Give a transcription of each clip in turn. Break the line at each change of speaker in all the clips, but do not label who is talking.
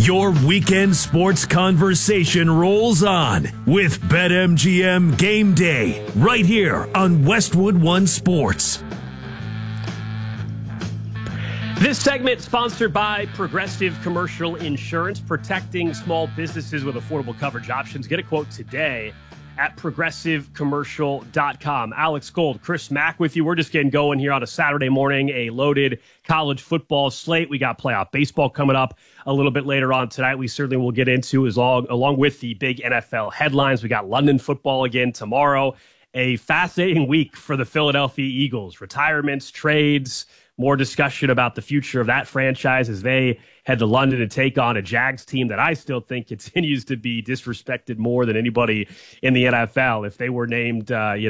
Your weekend sports conversation rolls on with BetMGM Game Day right here on Westwood One Sports.
This segment sponsored by Progressive Commercial Insurance, protecting small businesses with affordable coverage options. Get a quote today at progressivecommercial.com. Alex Gold, Chris Mack with you. We're just getting going here on a Saturday morning, a loaded college football slate. We got playoff baseball coming up a little bit later on tonight. We certainly will get into along with the big NFL headlines. We got London football again tomorrow. A fascinating week for the Philadelphia Eagles. Retirements, trades, more discussion about the future of that franchise as they head to London to take on a Jags team that I still think continues to be disrespected more than anybody in the NFL. If they were named,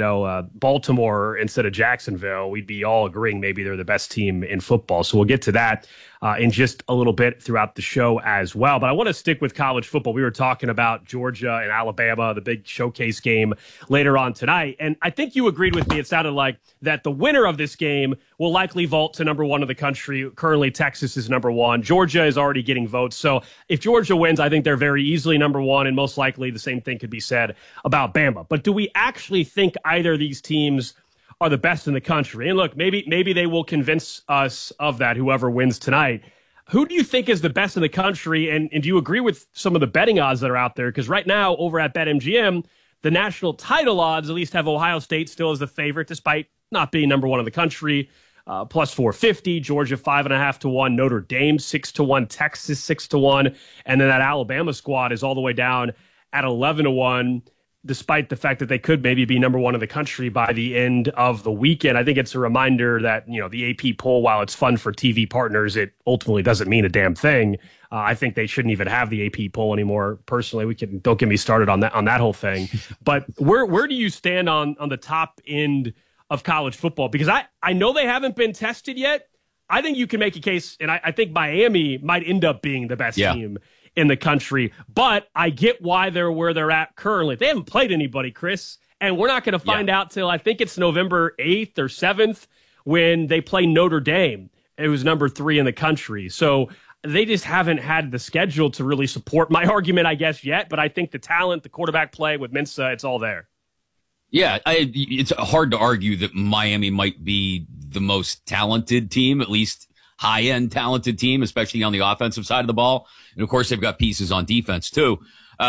Baltimore instead of Jacksonville, we'd be all agreeing maybe they're the best team in football. So we'll get to that in just a little bit throughout the show as well. But I want to stick with college football. We were talking about Georgia and Alabama, the big showcase game later on tonight. And I think you agreed with me. It sounded like that the winner of this game will likely vault to number one in the country. Currently, Texas is number one. Georgia is already getting votes. So if Georgia wins, I think they're very easily number one, and most likely the same thing could be said about Bama. But do we actually think either of these teams are the best in the country? And look, maybe they will convince us of that, whoever wins tonight. Who do you think is the best in the country? And do you agree with some of the betting odds that are out there? Because right now, over at BetMGM, the national title odds at least have Ohio State still as the favorite, despite not being number one in the country. Plus 450, Georgia 5.5 to 1, Notre Dame 6 to 1, Texas 6 to 1, and then that Alabama squad is all the way down at 11 to 1, despite the fact that they could maybe be number one in the country by the end of the weekend. I think it's a reminder that, the AP poll, while it's fun for TV partners, it ultimately doesn't mean a damn thing. I think they shouldn't even have the AP poll anymore. Personally, don't get me started on that whole thing. But where do you stand on the top end of college football? Because I know they haven't been tested yet. I think you can make a case, and I think Miami might end up being the best team in the country. But I get why they're where they're at currently. They haven't played anybody, Chris, and we're not going to find out till I think it's November 8th or 7th when they play Notre Dame. It was number 3 in the country. So they just haven't had the schedule to really support my argument, I guess, yet. But I think the talent, the quarterback play with Mensa, it's all there.
Yeah, it's hard to argue that Miami might be the most talented team, at least high-end talented team, especially on the offensive side of the ball. And, of course, they've got pieces on defense, too.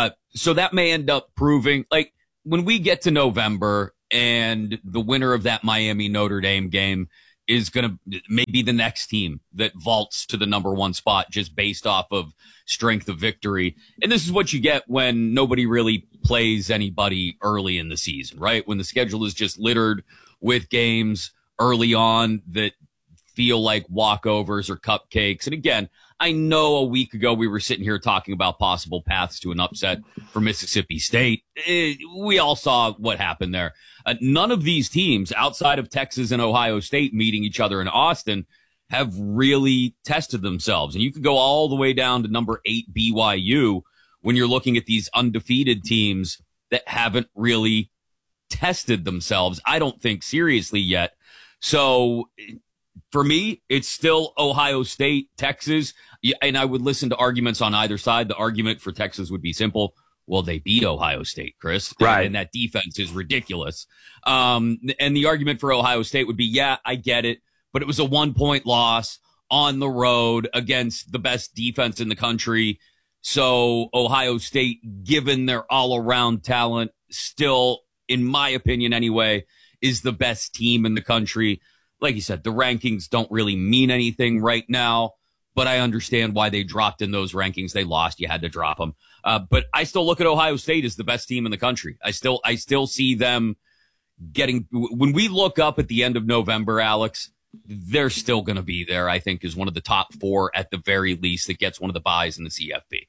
So that may end up proving, like, when we get to November and the winner of that Miami-Notre Dame game is going to maybe the next team that vaults to the number one spot just based off of strength of victory. And this is what you get when nobody really plays anybody early in the season, right? When the schedule is just littered with games early on that feel like walkovers or cupcakes. And again, I know a week ago we were sitting here talking about possible paths to an upset for Mississippi State. We all saw what happened there. None of these teams outside of Texas and Ohio State meeting each other in Austin have really tested themselves. And you could go all the way down to number 8 BYU when you're looking at these undefeated teams that haven't really tested themselves, I don't think, seriously yet. So for me, it's still Ohio State, Texas. And I would listen to arguments on either side. The argument for Texas would be simple. Well, they beat Ohio State, Chris.
Right.
And that defense is ridiculous. And the argument for Ohio State would be, yeah, I get it, but it was a 1-point loss on the road against the best defense in the country. So Ohio State, given their all-around talent, still, in my opinion anyway, is the best team in the country. Like you said, the rankings don't really mean anything right now, but I understand why they dropped in those rankings. They lost. You had to drop them. But I still look at Ohio State as the best team in the country. I still see them getting, when we look up at the end of November, Alex, they're still going to be there, I think, is one of the top 4 at the very least that gets one of the buys in the CFP.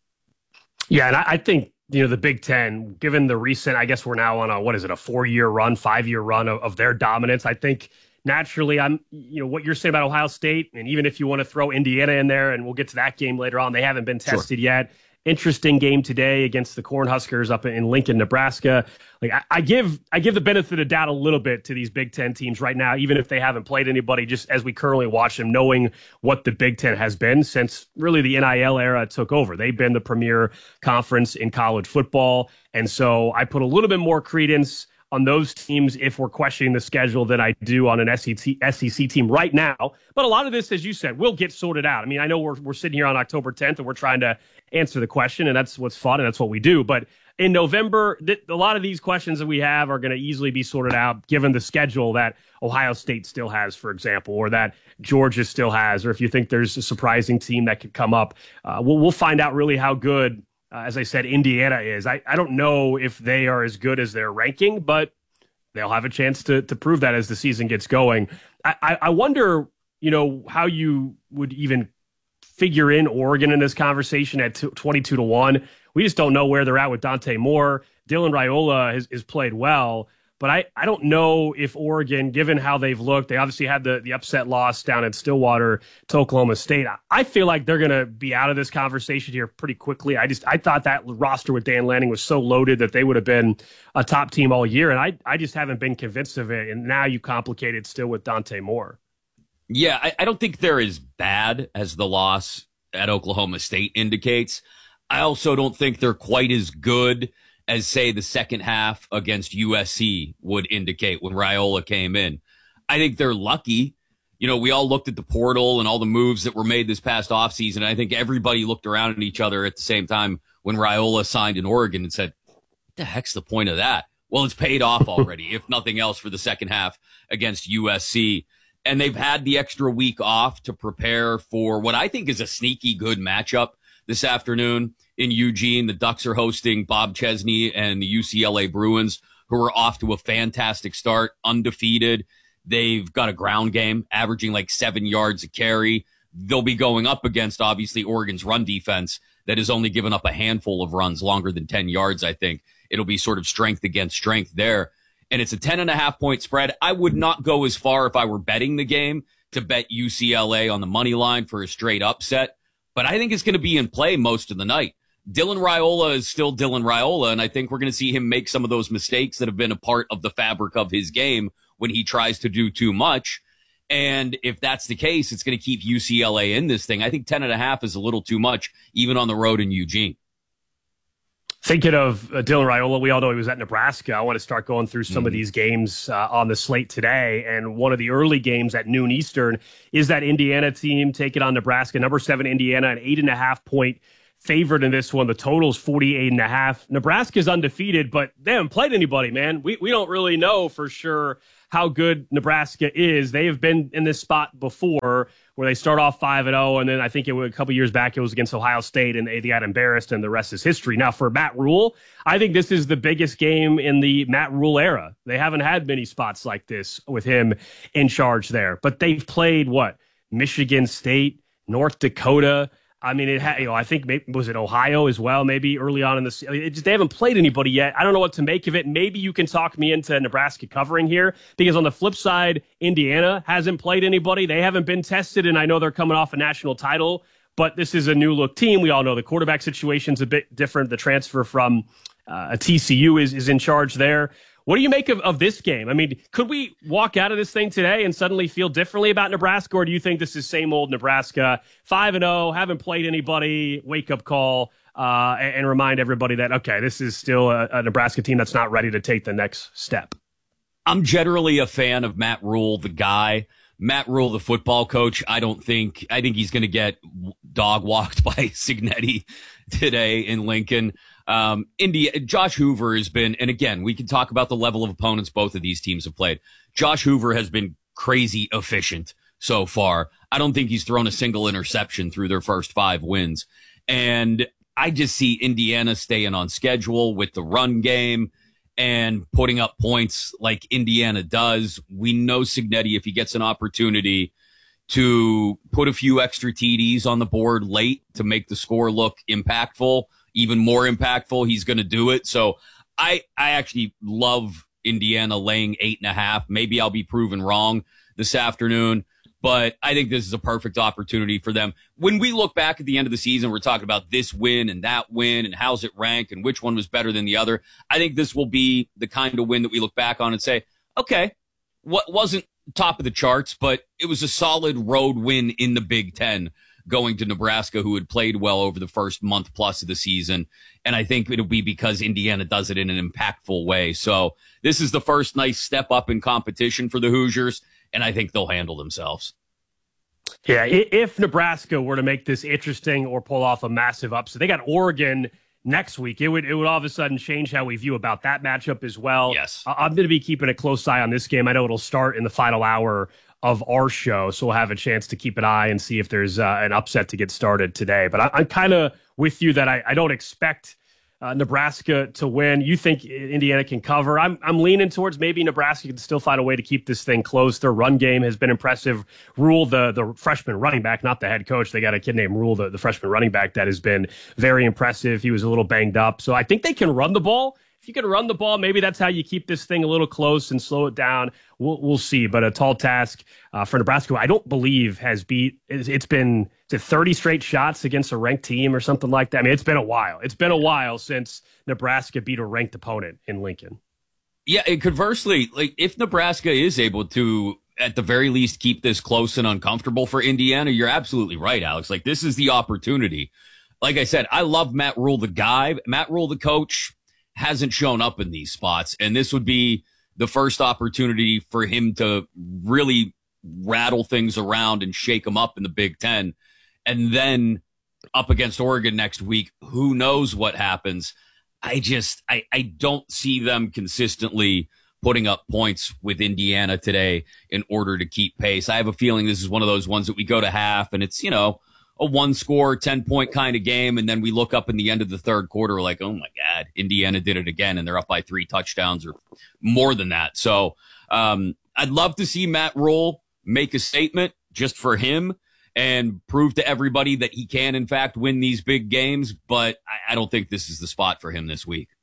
Yeah, and I think, the Big Ten, given the recent, I guess we're now on a 4-year run, 5-year run of their dominance. I think naturally what you're saying about Ohio State, and even if you want to throw Indiana in there, and we'll get to that game later on, they haven't been tested yet. interesting game today against the Cornhuskers up in Lincoln, Nebraska. Like I give the benefit of doubt a little bit to these Big Ten teams right now, even if they haven't played anybody, just as we currently watch them, knowing what the Big Ten has been since really the NIL era took over. They've been the premier conference in college football. And so I put a little bit more credence on those teams if we're questioning the schedule than I do on an SEC team right now. But a lot of this, as you said, will get sorted out. I mean, I know we're sitting here on October 10th and we're trying to answer the question, and that's what's fun and that's what we do. But in November, a lot of these questions that we have are going to easily be sorted out given the schedule that Ohio State still has, for example, or that Georgia still has, or if you think there's a surprising team that could come up. We'll find out really how good, as I said, Indiana is. I don't know if they are as good as their ranking, but they'll have a chance to prove that as the season gets going. I wonder, how you would even figure in Oregon in this conversation at 22-1. We just don't know where they're at with Dante Moore. Dylan Raiola has played well, but I don't know if Oregon, given how they've looked, they obviously had the upset loss down at Stillwater to Oklahoma State. I feel like they're going to be out of this conversation here pretty quickly. I thought that roster with Dan Lanning was so loaded that they would have been a top team all year, and I just haven't been convinced of it. And now you complicate it still with Dante Moore.
Yeah, I don't think they're as bad as the loss at Oklahoma State indicates. I also don't think they're quite as good as, say, the second half against USC would indicate when Raiola came in. I think they're lucky. We all looked at the portal and all the moves that were made this past offseason. I think everybody looked around at each other at the same time when Raiola signed in Oregon and said, what the heck's the point of that? Well, it's paid off already, if nothing else, for the second half against USC. And they've had the extra week off to prepare for what I think is a sneaky good matchup this afternoon in Eugene. The Ducks are hosting Bob Chesney and the UCLA Bruins, who are off to a fantastic start, undefeated. They've got a ground game, averaging like 7 yards a carry. They'll be going up against, obviously, Oregon's run defense that has only given up a handful of runs longer than 10 yards, I think. It'll be sort of strength against strength there. And it's a 10.5-point spread. I would not go as far if I were betting the game to bet UCLA on the money line for a straight upset. But I think it's going to be in play most of the night. Dylan Raiola is still Dylan Raiola, and I think we're going to see him make some of those mistakes that have been a part of the fabric of his game when he tries to do too much. And if that's the case, it's going to keep UCLA in this thing. I think 10.5 is a little too much, even on the road in Eugene.
Thinking of Dylan Raiola, we all know he was at Nebraska. I want to start going through some of these games on the slate today. And one of the early games at noon Eastern is that Indiana team taking on Nebraska. Number 7 Indiana, an 8.5-point favorite in this one. The total's 48.5. Nebraska's undefeated, but they haven't played anybody, man. We don't really know for sure how good Nebraska is. They have been in this spot before where they start off 5-0, and then I think a couple years back it was against Ohio State, and they got embarrassed, and the rest is history. Now, for Matt Rule, I think this is the biggest game in the Matt Rule era. They haven't had many spots like this with him in charge there. But they've played, Michigan State, North Dakota. I mean, I think maybe was it Ohio as well, maybe early on in the season. They haven't played anybody yet. I don't know what to make of it. Maybe you can talk me into Nebraska covering here, because on the flip side, Indiana hasn't played anybody. They haven't been tested, and I know they're coming off a national title, but this is a new look team. We all know the quarterback situation's a bit different. The transfer from a TCU is in charge there. What do you make of this game? I mean, could we walk out of this thing today and suddenly feel differently about Nebraska, or do you think this is same old Nebraska, 5-0, haven't played anybody, wake-up call, and remind everybody that, okay, this is still a Nebraska team that's not ready to take the next step?
I'm generally a fan of Matt Rule, the guy. Matt Rule, the football coach, I think he's going to get dog walked by Cignetti today in Lincoln. Josh Hoover has been, and again, we can talk about the level of opponents both of these teams have played. Josh Hoover has been crazy efficient so far. I don't think he's thrown a single interception through their first 5 wins. And I just see Indiana staying on schedule with the run game and putting up points like Indiana does. We know Cignetti, if he gets an opportunity to put a few extra TDs on the board late to make the score look impactful, even more impactful, he's going to do it. So I actually love Indiana laying 8.5. Maybe I'll be proven wrong this afternoon, But I think this is a perfect opportunity for them. When we look back at the end of the season, we're talking about this win and that win and how's it ranked and which one was better than the other. I think this will be the kind of win that we look back on and say, okay, what wasn't top of the charts, but it was a solid road win in the Big Ten going to Nebraska, who had played well over the first month plus of the season. And I think it'll be because Indiana does it in an impactful way. So this is the first nice step up in competition for the Hoosiers, and I think they'll handle themselves.
Yeah, if Nebraska were to make this interesting or pull off a massive upset, they got Oregon next week. It would all of a sudden change how we view about that matchup as well.
Yes.
I'm going to be keeping a close eye on this game. I know it'll start in the final hour of our show, so we'll have a chance to keep an eye and see if there's an upset to get started today. But I'm kind of with you that I don't expect Nebraska to win. You think Indiana can cover? I'm leaning towards maybe Nebraska can still find a way to keep this thing close. Their run game has been impressive. Rule, the freshman running back, not the head coach. They got a kid named Rule, the freshman running back, that has been very impressive. He was a little banged up. So I think they can run the ball. If you can run the ball, maybe that's how you keep this thing a little close and slow it down. We'll see. But a tall task for Nebraska, who I don't believe has beat. It's been 30 straight shots against a ranked team or something like that. I mean, it's been a while. It's been a while since Nebraska beat a ranked opponent in Lincoln.
Yeah, and conversely, like if Nebraska is able to, at the very least, keep this close and uncomfortable for Indiana, you're absolutely right, Alex. Like, this is the opportunity. Like I said, I love Matt Rule, the guy. Matt Rule, the coach, hasn't shown up in these spots, and this would be the first opportunity for him to really rattle things around and shake them up in the Big Ten. And then up against Oregon next week, who knows what happens. I don't see them consistently putting up points with Indiana today in order to keep pace. I have a feeling this is one of those ones that we go to half and it's, a 1-score, 10-point kind of game. And then we look up in the end of the third quarter, like, oh my God, Indiana did it again. And they're up by 3 touchdowns or more than that. So, I'd love to see Matt Rule make a statement just for him and prove to everybody that he can, in fact, win these big games. But I don't think this is the spot for him this week.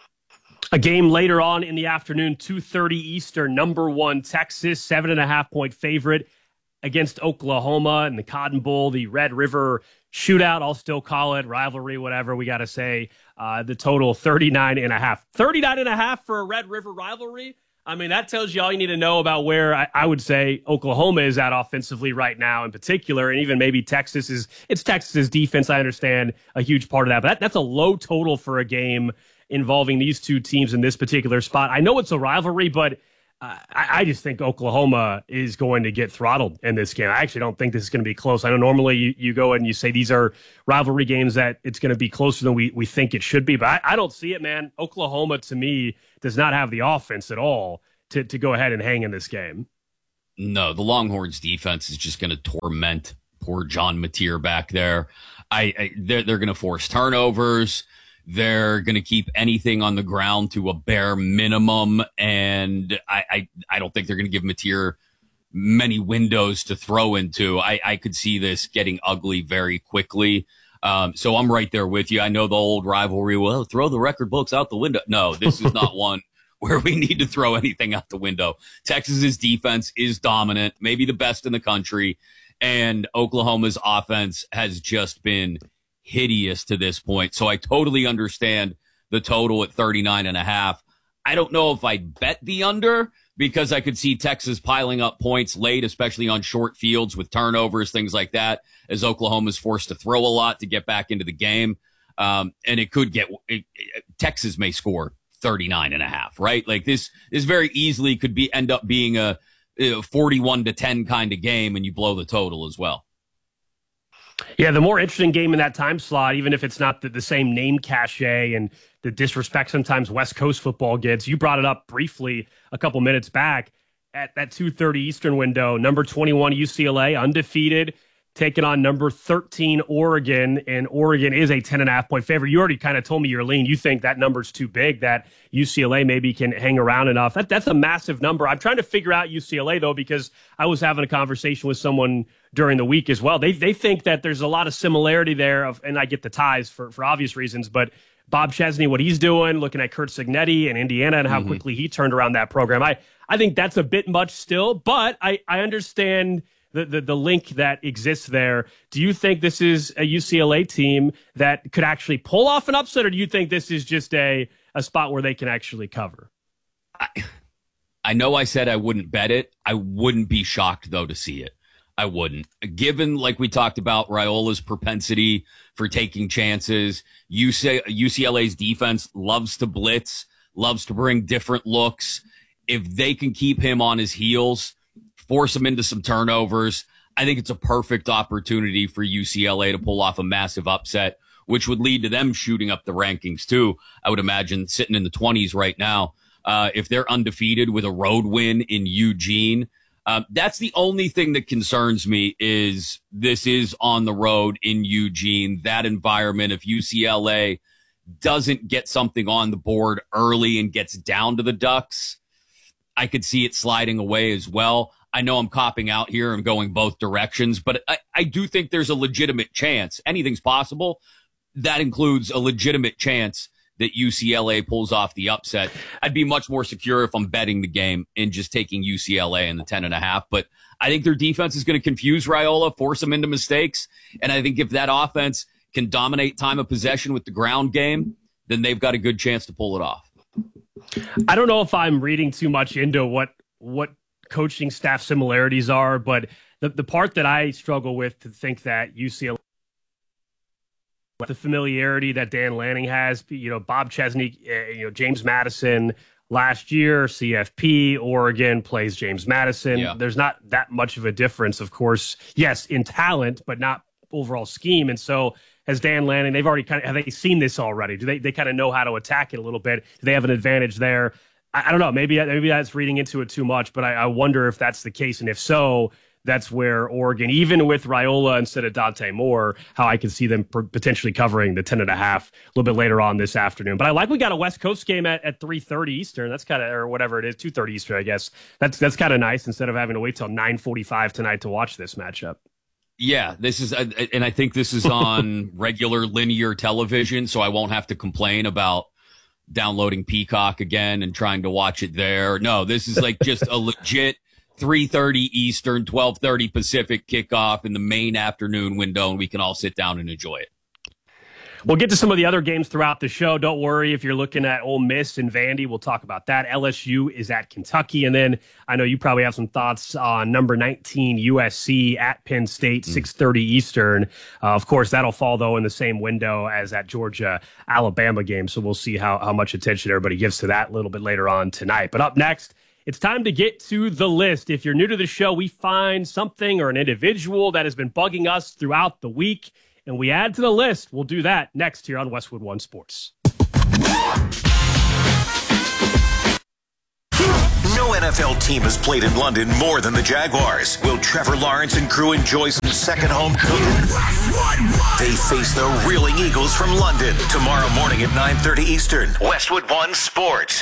A game later on in the afternoon, 2:30 Eastern, number 1 Texas, 7.5-point favorite against Oklahoma in the Cotton Bowl, the Red River shootout. I'll still call it rivalry, whatever we got to say. The total 39.5. 39.5 for a Red River rivalry. I mean, that tells you all you need to know about where I would say Oklahoma is at offensively right now in particular, and even maybe Texas's defense. I understand a huge part of that, but that's a low total for a game involving these two teams in this particular spot. I know it's a rivalry, but I just think Oklahoma is going to get throttled in this game. I actually don't think this is going to be close. I know normally you go and you say these are rivalry games that it's going to be closer than we think it should be, but I don't see it, man. Oklahoma, to me, does not have the offense at all to go ahead and hang in this game.
No, the Longhorns defense is just going to torment poor John Mateer back there. They're going to force turnovers. They're going to keep anything on the ground to a bare minimum. And I don't think they're going to give Mateer many windows to throw into. I could see this getting ugly very quickly. So I'm right there with you. I know the old rivalry, well, throw the record books out the window. No, this is not one where we need to throw anything out the window. Texas's defense is dominant, maybe the best in the country. And Oklahoma's offense has just been hideous to this point. So I totally understand the total at 39.5. I don't know if I'd bet the under because I could see Texas piling up points late, especially on short fields with turnovers, things like that, as Oklahoma's forced to throw a lot to get back into the game. And it could Texas may score 39.5, right? Like this very easily could end up being a 41-10 kind of game, and you blow the total as well.
Yeah, the more interesting game in that time slot, even if it's not the same name cachet and the disrespect sometimes West Coast football gets. You brought it up briefly a couple minutes back at that 2:30 Eastern window. Number 21 UCLA, undefeated, taking on number 13 Oregon, and Oregon is a 10.5-point favorite. You already kind of told me you're lean. You think that number's too big, that UCLA maybe can hang around enough. That's a massive number. I'm trying to figure out UCLA, though, because I was having a conversation with someone during the week as well. They think that there's a lot of similarity there, and I get the ties for obvious reasons, but Bob Chesney, what he's doing, looking at Curt Cignetti and Indiana and how quickly he turned around that program. I think that's a bit much still, but I understand the link that exists there. Do you think this is a UCLA team that could actually pull off an upset, or do you think this is just a spot where they can actually cover?
I know I said I wouldn't bet it. I wouldn't be shocked, though, to see it. I wouldn't. Given, like we talked about, Raiola's propensity for taking chances, UCLA's defense loves to blitz, loves to bring different looks. If they can keep him on his heels, force him into some turnovers, I think it's a perfect opportunity for UCLA to pull off a massive upset, which would lead to them shooting up the rankings too. I would imagine sitting in the 20s right now. If they're undefeated with a road win in Eugene, that's the only thing that concerns me is this is on the road in Eugene, that environment. If UCLA doesn't get something on the board early and gets down to the Ducks, I could see it sliding away as well. I know I'm copping out here and going both directions, but I do think there's a legitimate chance. Anything's possible. That includes a legitimate chance that UCLA pulls off the upset. I'd be much more secure if I'm betting the game and just taking UCLA in the 10.5. But I think their defense is going to confuse Raiola, force him into mistakes. And I think if that offense can dominate time of possession with the ground game, then they've got a good chance to pull it off.
I don't know if I'm reading too much into what coaching staff similarities are, but the part that I struggle with to think that UCLA, the familiarity that Dan Lanning has, Bob Chesney, James Madison last year, CFP, Oregon plays James Madison. Yeah. There's not that much of a difference, of course. Yes, in talent, but not overall scheme. And so has Dan Lanning, they've already have they seen this already? Do they kind of know how to attack it a little bit? Do they have an advantage there? I don't know. Maybe that's reading into it too much, but I wonder if that's the case. And if so, that's where Oregon, even with Raiola instead of Dante Moore, how I can see them potentially covering the 10.5 a little bit later on this afternoon. But I like we got a West Coast game at 3:30 Eastern. That's kind of, or whatever it is, 2:30 Eastern, I guess. That's kind of nice instead of having to wait till 9:45 tonight to watch this matchup.
Yeah, this is, and I think this is on regular linear television, so I won't have to complain about downloading Peacock again and trying to watch it there. No, this is like just a legit 3:30 Eastern, 12:30 Pacific kickoff in the main afternoon window, and we can all sit down and enjoy it.
We'll get to some of the other games throughout the show. Don't worry if you're looking at Ole Miss and Vandy. We'll talk about that. LSU is at Kentucky. And then I know you probably have some thoughts on number 19 USC at Penn State, 6:30 Eastern. Of course, that'll fall, though, in the same window as that Georgia-Alabama game. So we'll see how much attention everybody gives to that a little bit later on tonight. But up next, it's time to get to the list. If you're new to the show, we find something or an individual that has been bugging us throughout the week, and we add to the list. We'll do that next here on Westwood One Sports.
No NFL team has played in London more than the Jaguars. Will Trevor Lawrence and crew enjoy some second home cooking? They face the Reeling Eagles from London tomorrow morning at 9:30 Eastern. Westwood One Sports.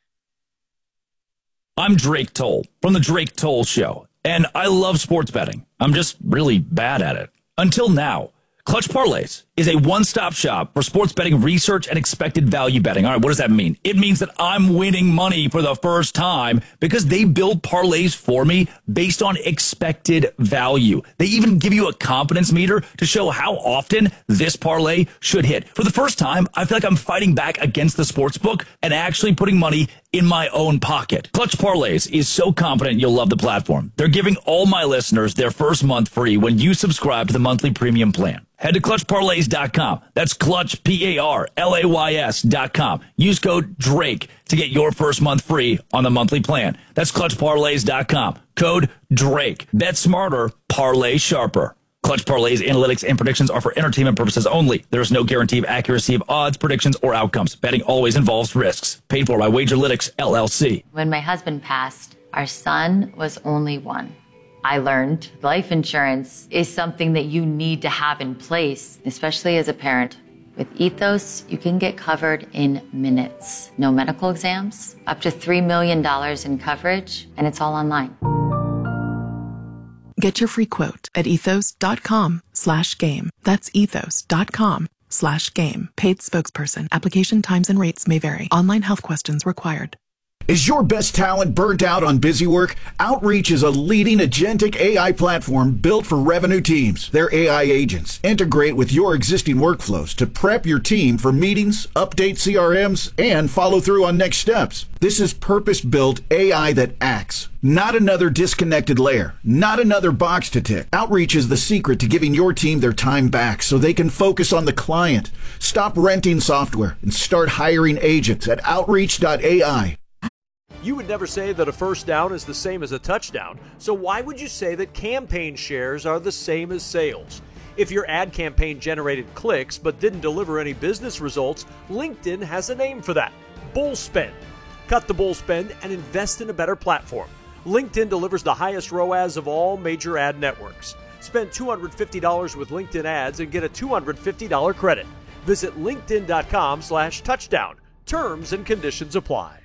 I'm Drake Toll from The Drake Toll Show, and I love sports betting. I'm just really bad at it. Until now. Clutch Parlays is a one-stop shop for sports betting research and expected value betting. All right, what does that mean? It means that I'm winning money for the first time because they build parlays for me based on expected value. They even give you a confidence meter to show how often this parlay should hit. For the first time, I feel like I'm fighting back against the sportsbook and actually putting money in my own pocket. Clutch Parlays is so confident you'll love the platform. They're giving all my listeners their first month free when you subscribe to the monthly premium plan. Head to ClutchParlays.com. That's Clutch, PARLAYS.com. Use code DRAKE to get your first month free on the monthly plan. That's ClutchParlays.com. Code DRAKE. Bet smarter, parlay sharper. Clutch Parlays, analytics, and predictions are for entertainment purposes only. There is no guarantee of accuracy of odds, predictions, or outcomes. Betting always involves risks. Paid for by Wagerlytics, LLC.
When my husband passed, our son was only one. I learned life insurance is something that you need to have in place, especially as a parent. With Ethos, you can get covered in minutes. No medical exams, up to $3 million in coverage, and it's all online.
Get your free quote at ethos.com/game. That's ethos.com/game. Paid spokesperson. Application times and rates may vary. Online health questions required.
Is your best talent burnt out on busy work? Outreach is a leading agentic AI platform built for revenue teams. Their AI agents integrate with your existing workflows to prep your team for meetings, update CRMs, and follow through on next steps. This is purpose-built AI that acts, not another disconnected layer, not another box to tick. Outreach is the secret to giving your team their time back so they can focus on the client. Stop renting software and start hiring agents at Outreach.ai.
You would never say that a first down is the same as a touchdown, so why would you say that campaign shares are the same as sales? If your ad campaign generated clicks but didn't deliver any business results, LinkedIn has a name for that: bull spend. Cut the bull spend and invest in a better platform. LinkedIn delivers the highest ROAS of all major ad networks. Spend $250 with LinkedIn ads and get a $250 credit. Visit linkedin.com/touchdown. Terms and conditions apply.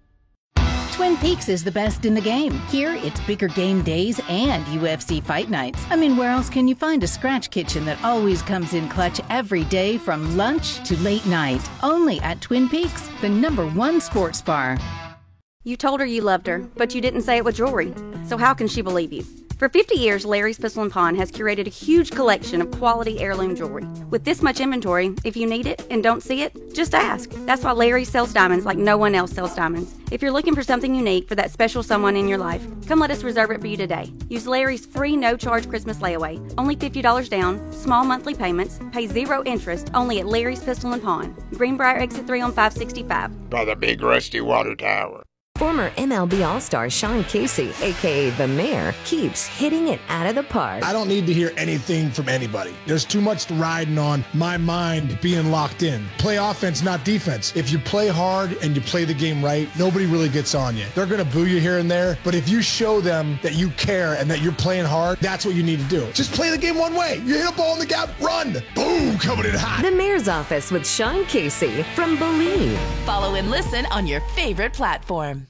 Twin Peaks is the best in the game. Here, it's bigger game days and UFC fight nights. I mean, where else can you find a scratch kitchen that always comes in clutch every day from lunch to late night? Only at Twin Peaks, the #1 sports bar.
You told her you loved her, but you didn't say it with jewelry. So how can she believe you? For 50 years, Larry's Pistol & Pawn has curated a huge collection of quality heirloom jewelry. With this much inventory, if you need it and don't see it, just ask. That's why Larry sells diamonds like no one else sells diamonds. If you're looking for something unique for that special someone in your life, come let us reserve it for you today. Use Larry's free no-charge Christmas layaway. Only $50 down, small monthly payments, pay 0 interest, only at Larry's Pistol & Pawn. Greenbrier Exit 3 on 565.
By the big rusty water tower.
Former MLB All-Star Sean Casey, a.k.a. The Mayor, keeps hitting it out of the park.
I don't need to hear anything from anybody. There's too much riding on my mind being locked in. Play offense, not defense. If you play hard and you play the game right, nobody really gets on you. They're going to boo you here and there, but if you show them that you care and that you're playing hard, that's what you need to do. Just play the game one way. You hit a ball in the gap, run. Boom, coming in hot.
The Mayor's Office with Sean Casey from Believe.
Follow and listen on your favorite platform.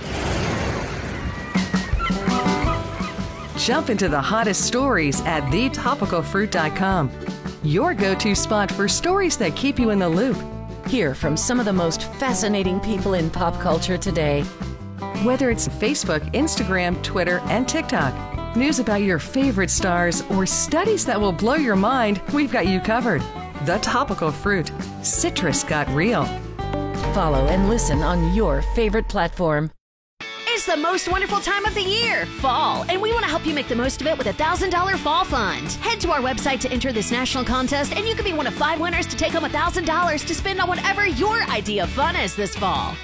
Jump into the hottest stories at thetopicalfruit.com. Your go-to spot for stories that keep you in the loop.
Hear from some of the most fascinating people in pop culture today.
Whether it's Facebook, Instagram, Twitter, and TikTok, news about your favorite stars, or studies that will blow your mind, we've got you covered. The Topical Fruit. Citrus got real.
Follow and listen on your favorite platform.
It's the most wonderful time of the year, fall, and we want to help you make the most of it with a $1,000 fall fund. Head to our website to enter this national contest, and you could be one of 5 winners to take home $1,000 to spend on whatever your idea of fun is this fall.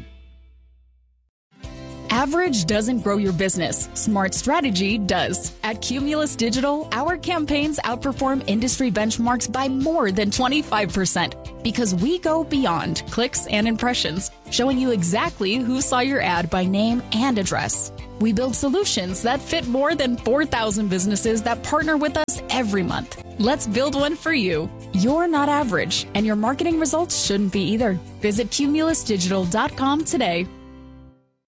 Average doesn't grow your business. Smart strategy does. At Cumulus Digital, our campaigns outperform industry benchmarks by more than 25% because we go beyond clicks and impressions, showing you exactly who saw your ad by name and address. We build solutions that fit more than 4,000 businesses that partner with us every month. Let's build one for you. You're not average, and your marketing results shouldn't be either. Visit cumulusdigital.com today.